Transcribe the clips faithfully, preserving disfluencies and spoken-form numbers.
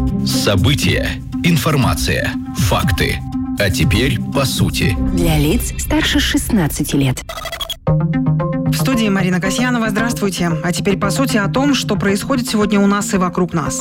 События, информация, факты. А теперь по сути. Для лиц старше шестнадцати лет. В студии Марина Касьянова. Здравствуйте. А теперь по сути о том, что происходит сегодня у нас и вокруг нас.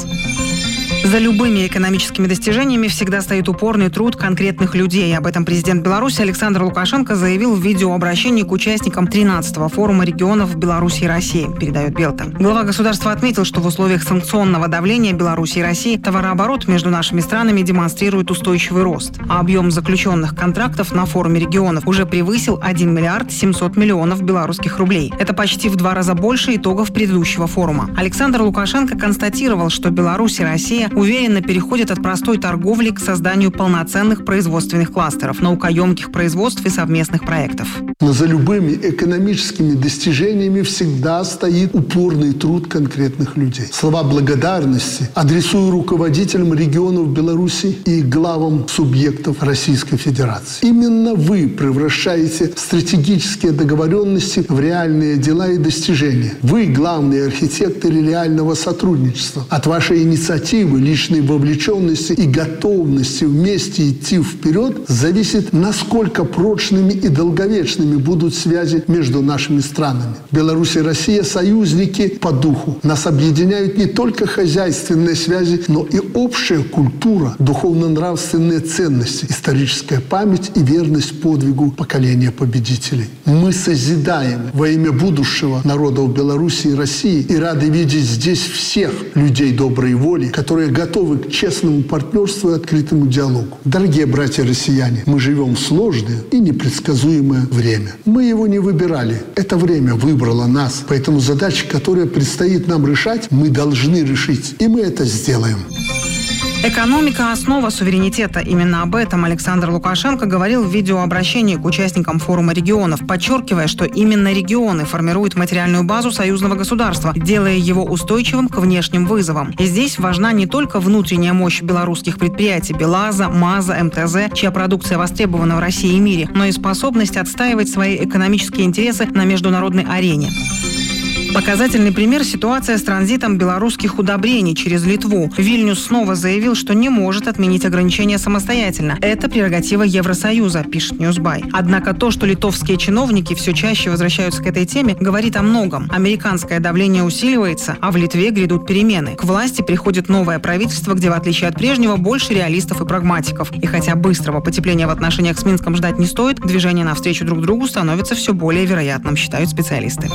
За любыми экономическими достижениями всегда стоит упорный труд конкретных людей. Об этом президент Беларуси Александр Лукашенко заявил в видеообращении к участникам тринадцатого форума регионов Беларуси и России, передает Белта. Глава государства отметил, что в условиях санкционного давления Беларуси и России товарооборот между нашими странами демонстрирует устойчивый рост, а объем заключенных контрактов на форуме регионов уже превысил один миллиард семьсот миллионов белорусских рублей. Это почти в два раза больше итогов предыдущего форума. Александр Лукашенко констатировал, что Беларусь и Россия уверенно переходят от простой торговли к созданию полноценных производственных кластеров, наукоемких производств и совместных проектов. Но за любыми экономическими достижениями всегда стоит упорный труд конкретных людей. Слова благодарности адресую руководителям регионов Беларуси и главам субъектов Российской Федерации. Именно вы превращаете стратегические договоренности в реальные дела и достижения. Вы главные архитекторы реального сотрудничества. От вашей инициативы, личной вовлеченности и готовности вместе идти вперед зависит, насколько прочными и долговечными будут связи между нашими странами. Беларусь и Россия – союзники по духу. Нас объединяют не только хозяйственные связи, но и общая культура, духовно-нравственные ценности, историческая память и верность подвигу поколения победителей. Мы созидаем во имя будущего народов Беларуси и России и рады видеть здесь всех людей доброй воли, которые готовы к честному партнерству и открытому диалогу. Дорогие братья-россияне, мы живем в сложное и непредсказуемое время. Мы его не выбирали. Это время выбрало нас. Поэтому задачи, которые предстоит нам решать, мы должны решить. И мы это сделаем. Экономика – основа суверенитета. Именно об этом Александр Лукашенко говорил в видеообращении к участникам форума регионов, подчеркивая, что именно регионы формируют материальную базу союзного государства, делая его устойчивым к внешним вызовам. И здесь важна не только внутренняя мощь белорусских предприятий – БелАЗа, МАЗа, МТЗ, чья продукция востребована в России и мире, но и способность отстаивать свои экономические интересы на международной арене. Показательный пример – ситуация с транзитом белорусских удобрений через Литву. Вильнюс снова заявил, что не может отменить ограничения самостоятельно. Это прерогатива Евросоюза, пишет Ньюсбай. Однако то, что литовские чиновники все чаще возвращаются к этой теме, говорит о многом. Американское давление усиливается, а в Литве грядут перемены. К власти приходит новое правительство, где, в отличие от прежнего, больше реалистов и прагматиков. И хотя быстрого потепления в отношениях с Минском ждать не стоит, движение навстречу друг другу становится все более вероятным, считают специалисты.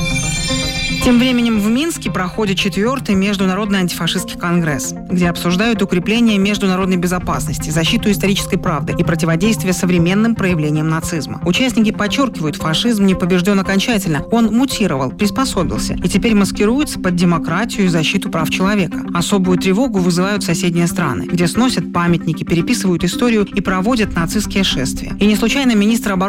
Тем временем в Минске проходит четвертый Международный антифашистский конгресс, где обсуждают укрепление международной безопасности, защиту исторической правды и противодействие современным проявлениям нацизма. Участники подчеркивают, фашизм не побежден окончательно. Он мутировал, приспособился и теперь маскируется под демократию и защиту прав человека. Особую тревогу вызывают соседние страны, где сносят памятники, переписывают историю и проводят нацистские шествия. И не случайно министр обороны